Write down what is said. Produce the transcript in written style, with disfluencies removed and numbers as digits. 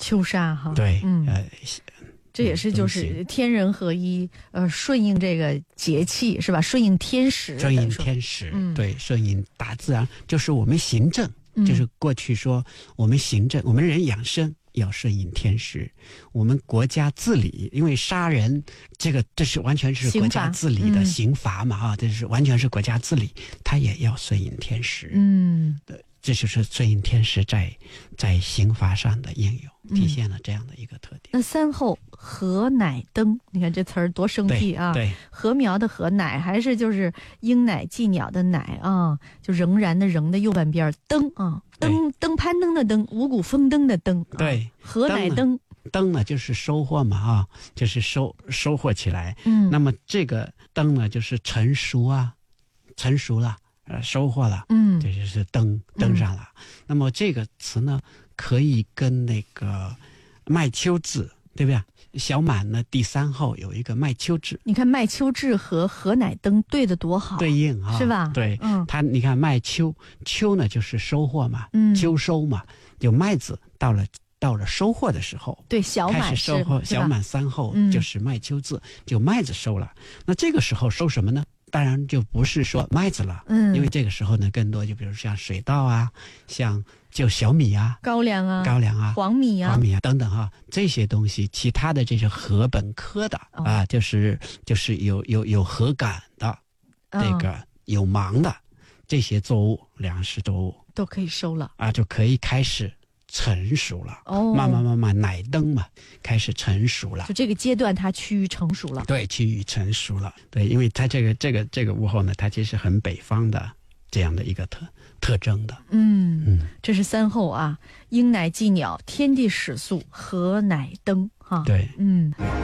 秋杀哈。 对， 这也是就是天人合一，顺应这个节气是吧？顺应天时， 顺应天时，对，顺应大自然，就是我们行政，就是过去说我们行政，我们人养生要顺应天时，我们国家治理，因为杀人这是完全是国家治理的刑罚嘛这是完全是国家治理，它也要顺应天时。这就是顺应天时在刑罚上的应用，体现了这样的一个特点。 那三后禾乃登，你看这词儿多生僻啊！ 对， 禾苗的禾，乃还是就是鹰乃寄鸟的乃啊，就仍然的仍的右半边，登啊，登攀登的登，五谷丰登的登。 对， 禾乃登。 登呢就是收获嘛就是收获起来。那么这个登呢就是成熟了。收获了，这就是登上了。那么这个词呢，可以跟那个麦秋字，对不对？小满呢，第三后有一个麦秋字。你看麦秋字和禾乃登对得多好， 对应是吧？ 对，你看麦秋呢就是收获嘛，秋收嘛，就麦子到了收获的时候， 对，小满开始收获，小满三后就是麦秋字，就麦子收了。那这个时候收什么呢？当然就不是说麦子了，因为这个时候呢，更多就比如像水稻啊，像就小米啊、 高粱啊、黄米啊等等这些东西，其他的这些禾本科的就是有禾杆的，这个有芒的这些作物，粮食作物都可以收了就可以开始成熟了，慢慢乃登嘛，开始成熟了。 就这个阶段，它趋于成熟了。 对，趋于成熟了。对，因为它这个物候呢，它其实很北方的这样的一个特征的。 这是三后啊，鹰乃寄鸟，天地始肃，禾乃登哈。 对，